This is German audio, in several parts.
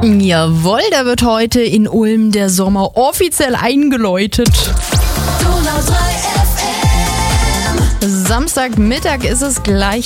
Jawohl, da wird heute in Ulm der Sommer offiziell eingeläutet. Donau 3 FM. Samstagmittag ist es gleich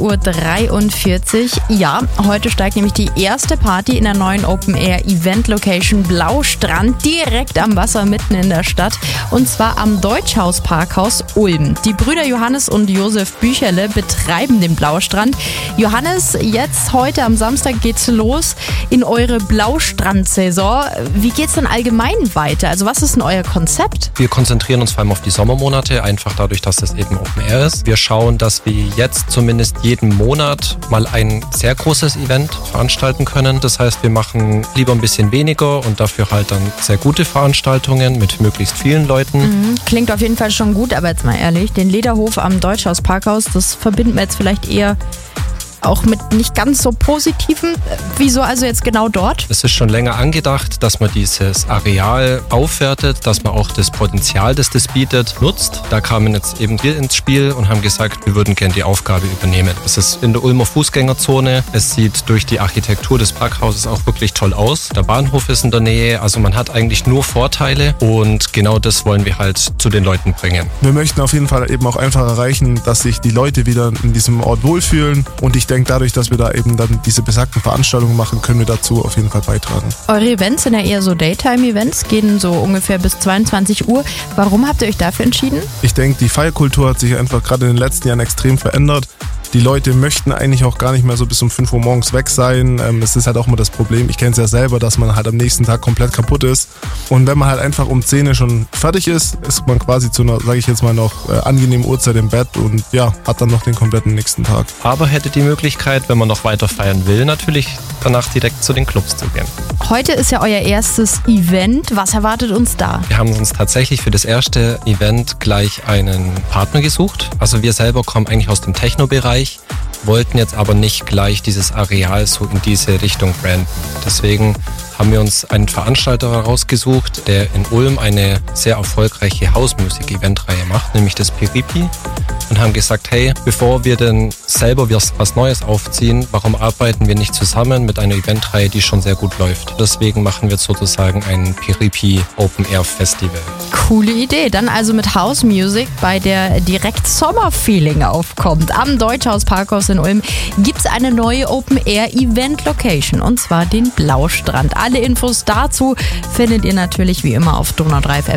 12.43 Uhr. Ja, heute steigt nämlich die erste Party in der neuen Open-Air-Event-Location Blaustrand direkt am Wasser mitten in der Stadt. Und zwar am Deutschhaus-Parkhaus Ulm. Die Brüder Johannes und Josef Bücherle betreiben den Blaustrand. Johannes, jetzt heute am Samstag geht's los in eure Blaustrand-Saison. Wie geht's denn allgemein weiter? Also was ist denn euer Konzept? Wir konzentrieren uns vor allem auf die Sommermonate, einfach dadurch, dass das eben Open Air ist. Wir schauen, dass wir jetzt zumindest jeden Monat mal ein sehr großes Event veranstalten können. Das heißt, wir machen lieber ein bisschen weniger und dafür halt dann sehr gute Veranstaltungen mit möglichst vielen Leuten. Klingt auf jeden Fall schon gut, aber jetzt mal ehrlich, den Lederhof am Deutschhaus Parkhaus, das verbinden wir jetzt vielleicht eher auch mit nicht ganz so positiven. Wieso also jetzt genau dort? Es ist schon länger angedacht, dass man dieses Areal aufwertet, dass man auch das Potenzial, das das bietet, nutzt. Da kamen jetzt eben wir ins Spiel und haben gesagt, wir würden gerne die Aufgabe übernehmen. Es ist in der Ulmer Fußgängerzone. Es sieht durch die Architektur des Parkhauses auch wirklich toll aus. Der Bahnhof ist in der Nähe, also man hat eigentlich nur Vorteile und genau das wollen wir halt zu den Leuten bringen. Wir möchten auf jeden Fall eben auch einfach erreichen, dass sich die Leute wieder in diesem Ort wohlfühlen und ich denke, dadurch, dass wir da eben dann diese besagten Veranstaltungen machen, können wir dazu auf jeden Fall beitragen. Eure Events sind ja eher so Daytime-Events, gehen so ungefähr bis 22 Uhr. Warum habt ihr euch dafür entschieden? Ich denke, die Feierkultur hat sich einfach gerade in den letzten Jahren extrem verändert. Die Leute möchten eigentlich auch gar nicht mehr so bis um 5 Uhr morgens weg sein. Es ist halt auch immer das Problem, ich kenne es ja selber, dass man halt am nächsten Tag komplett kaputt ist. Und wenn man halt einfach um 10 Uhr schon fertig ist, ist man quasi zu einer, sage ich jetzt mal noch, angenehmen Uhrzeit im Bett und ja, hat dann noch den kompletten nächsten Tag. Aber hätte die Möglichkeit, wenn man noch weiter feiern will, natürlich danach direkt zu den Clubs zu gehen. Heute ist ja euer erstes Event. Was erwartet uns da? Wir haben uns tatsächlich für das erste Event gleich einen Partner gesucht. Also wir selber kommen eigentlich aus dem Techno-Bereich, wollten jetzt aber nicht gleich dieses Areal so in diese Richtung branden. Deswegen haben wir uns einen Veranstalter herausgesucht, der in Ulm eine sehr erfolgreiche Hausmusik-Eventreihe macht, nämlich das Piripi. Und haben gesagt, hey, bevor wir denn selber was Neues aufziehen, warum arbeiten wir nicht zusammen mit einer Eventreihe, die schon sehr gut läuft? Deswegen machen wir sozusagen ein Piripi Open Air Festival. Coole Idee. Dann also mit House Music, bei der direkt Sommerfeeling aufkommt. Am Deutschhaus Parkhaus in Ulm gibt's eine neue Open Air Event Location und zwar den Blaustrand. Alle Infos dazu findet ihr natürlich wie immer auf donau3fm.de.